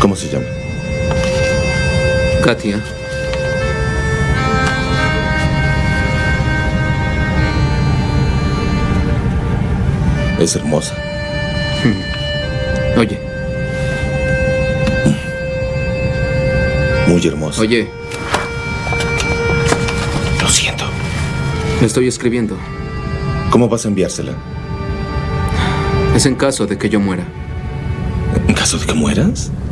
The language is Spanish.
¿Cómo se llama? Katia. Es hermosa. Oye. Muy hermosa. Oye. Lo siento. Le estoy escribiendo. ¿Cómo vas a enviársela? Es en caso de que yo muera. ¿En caso de que mueras?